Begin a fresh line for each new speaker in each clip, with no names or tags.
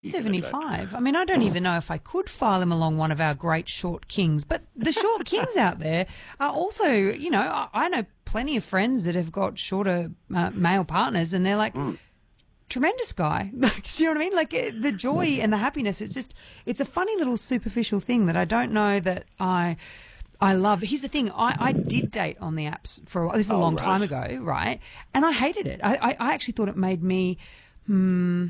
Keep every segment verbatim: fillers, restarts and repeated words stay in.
seventy-five. I mean, I don't even know if I could file him along one of our great short kings, but the short kings out there are also, you know, I, I know plenty of friends that have got shorter uh, male partners, and they're like, mm. tremendous guy. Like, do you know what I mean? Like uh, the joy and the happiness, it's just, it's a funny little superficial thing that I don't know that I... I love. Here's the thing. I, I did date on the apps for a while. This is a
oh,
long
right.
time ago, right? And I hated it. I, I, I actually thought it made me, hmm,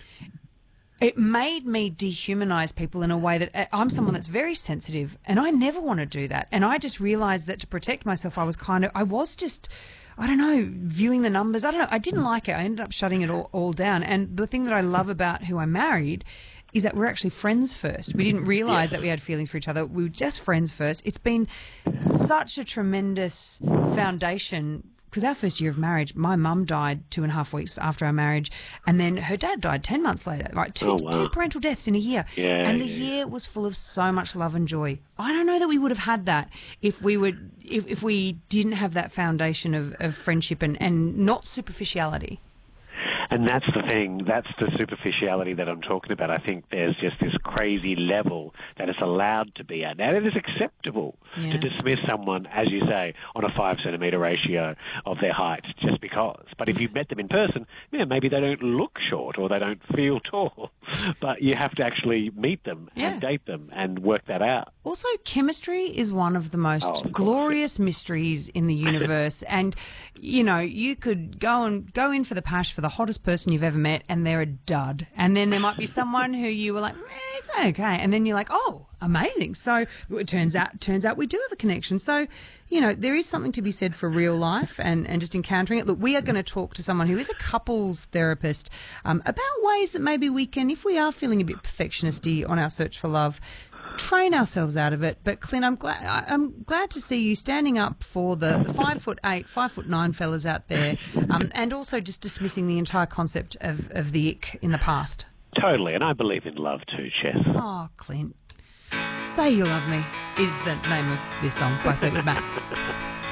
it made me dehumanize people in a way that I'm someone that's very sensitive, and I never want to do that. And I just realized that to protect myself, I was kind of, I was just, I don't know, viewing the numbers. I don't know. I didn't like it. I ended up shutting it all, all down. And the thing that I love about who I married is that we're actually friends first. We didn't realise that we had feelings for each other. We were just friends first. It's been such a tremendous foundation, because our first year of marriage, my mum died two and a half weeks after our marriage, and then her dad died ten months later, right? Two,
oh, wow. two
parental deaths in a year.
Yeah,
and the
yeah,
year was full of so much love and joy. I don't know that we would have had that if we would, if, if we didn't have that foundation of, of friendship and, and not superficiality.
And that's the thing, that's the superficiality that I'm talking about. I think there's just this crazy level that it's allowed to be at. Now, it is acceptable
yeah.
to dismiss someone, as you say, on a five centimetre ratio of their height just because. But if you've met them in person, you know, maybe they don't look short or they don't feel tall. But you have to actually meet them
yeah.
and date them and work that out.
Also, chemistry is one of the most
oh, of
glorious
course, yeah.
mysteries in the universe. And, you know, you could go and go in for the pash for the hottest person you've ever met, and they're a dud. And then there might be someone who you were like, eh, it's okay. And then you're like, oh, amazing. So it turns out, turns out we do have a connection. So, you know, there is something to be said for real life and, and just encountering it. Look, we are going to talk to someone who is a couples therapist um, about ways that maybe we can, if we are feeling a bit perfectionisty on our search for love, train ourselves out of it. But Clint, I'm glad I'm glad to see you standing up for the, the five foot eight, five foot nine fellas out there, um, and also just dismissing the entire concept of, of the ick in the past.
Totally, and I believe in love too, Chess.
Oh, Clint. Say You Love Me is the name of this song by Fleetwood Mac.